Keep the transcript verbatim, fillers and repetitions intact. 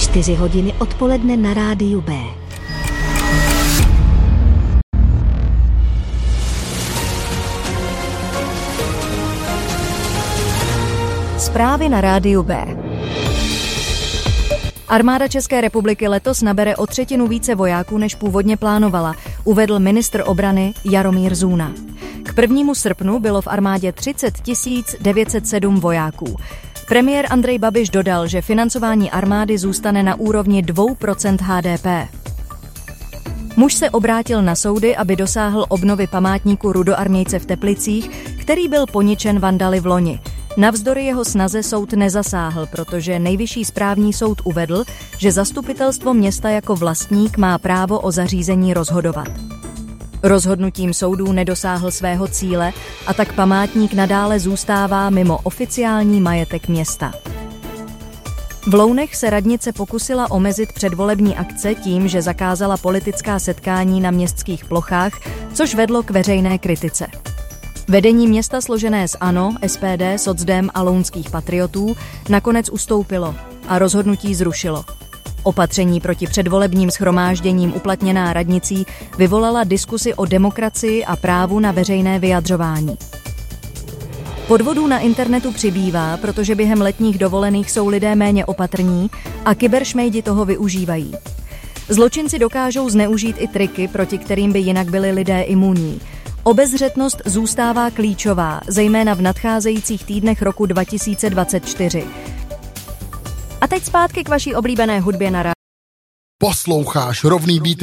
čtyři hodiny odpoledne na rádiu B. Zprávy na rádiu B. Armáda České republiky letos nabere o třetinu více vojáků, než původně plánovala, uvedl ministr obrany Jaromír Zůna. K prvnímu srpnu bylo v armádě třicet tisíc devět set sedm vojáků. Premiér Andrej Babiš dodal, že financování armády zůstane na úrovni dvě procenta H D P. Muž se obrátil na soudy, aby dosáhl obnovy památníku rudoarmějce v Teplicích, který byl poničen vandaly v loni. Navzdory jeho snaze soud nezasáhl, protože Nejvyšší správní soud uvedl, že zastupitelstvo města jako vlastník má právo o zařízení rozhodovat. Rozhodnutím soudů nedosáhl svého cíle a tak památník nadále zůstává mimo oficiální majetek města. V Lounech se radnice pokusila omezit předvolební akce tím, že zakázala politická setkání na městských plochách, což vedlo k veřejné kritice. Vedení města složené z ANO, S P D, Socdem a Lounských patriotů nakonec ustoupilo a rozhodnutí zrušilo. Opatření proti předvolebním shromážděním uplatněná radnicí vyvolala diskusi o demokracii a právu na veřejné vyjadřování. Podvodů na internetu přibývá, protože během letních dovolených jsou lidé méně opatrní a kyberšmejdi toho využívají. Zločinci dokážou zneužít i triky, proti kterým by jinak byli lidé imunní. Obezřetnost zůstává klíčová, zejména v nadcházejících týdnech roku dva tisíce dvacet čtyři. A teď zpátky k vaší oblíbené hudbě na rádiu. Posloucháš rovný beat